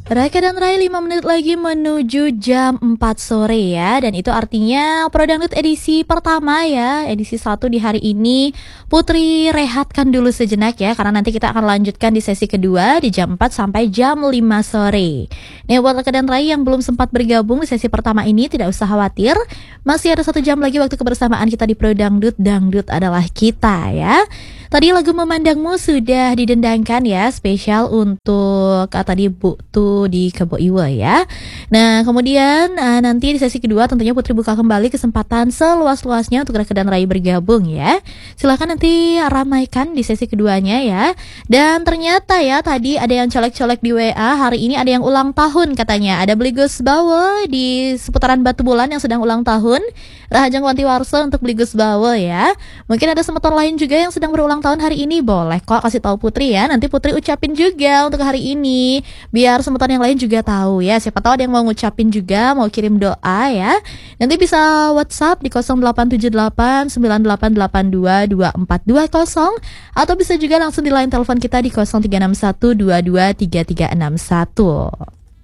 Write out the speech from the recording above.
Raka dan Rai 5 menit lagi menuju jam 4 sore ya. Dan itu artinya Pro Dangdut edisi pertama ya, edisi 1 di hari ini. Putri rehatkan dulu sejenak ya, karena nanti kita akan lanjutkan di sesi kedua di jam 4 sampai jam 5 sore. Nih buat Raka dan Rai yang belum sempat bergabung di sesi pertama ini, tidak usah khawatir. Masih ada 1 jam lagi waktu kebersamaan kita di Pro Dangdut. Dangdut adalah kita ya. Tadi lagu Memandangmu sudah didendangkan ya, spesial untuk tadi Bu Tu di Kebo Iwa ya. Nah kemudian nanti di sesi kedua tentunya Putri buka kembali kesempatan seluas-luasnya untuk Raka dan Rai bergabung ya. Silahkan nanti ramaikan di sesi keduanya ya. Dan ternyata ya tadi ada yang colek-colek di WA, hari ini ada yang ulang tahun katanya. Ada Beli Gus Bawo di seputaran Batu Bulan yang sedang ulang tahun. Rahajang Wanti Warso untuk Beli Gus Bawo ya. Mungkin ada semeton lain juga yang sedang berulang tahun hari ini, boleh kok kasih tahu Putri ya. Nanti Putri ucapin juga untuk hari ini, biar semeton yang lain juga tahu ya. Siapa tahu ada yang mau ngucapin juga, mau kirim doa ya. Nanti bisa WhatsApp di 087898822420 atau bisa juga langsung di line telepon kita di 0361223361.